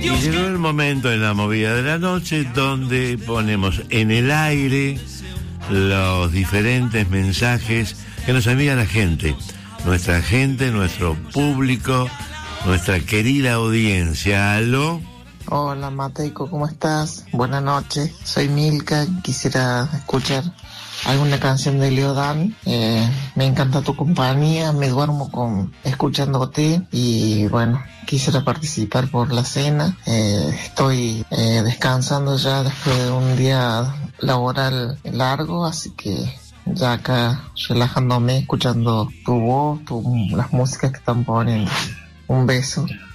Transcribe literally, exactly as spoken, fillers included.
Y llegó el momento en la movida de la noche donde ponemos en el aire los diferentes mensajes que nos envía la gente, nuestra gente, nuestro público, nuestra querida audiencia. ¿Aló? Hola Mateico, ¿cómo estás? Buenas noches, soy Milka, quisiera escuchar alguna canción de Leodán. Eh, me encanta tu compañía, me duermo con escuchándote y bueno, quisiera participar por la cena. Eh, estoy eh, descansando ya después de un día laboral largo, así que ya acá relajándome, escuchando tu voz, tu, las músicas que están poniendo. Un beso.